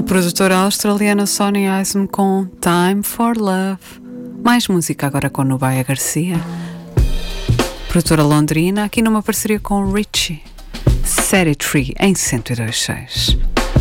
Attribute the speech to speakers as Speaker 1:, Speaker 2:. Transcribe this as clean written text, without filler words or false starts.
Speaker 1: Produtora australiana Sonny Eisman com Time for Love. Mais música agora com Nubaia Garcia. Produtora londrina, aqui numa parceria com Richie. Set It Free em 102.6.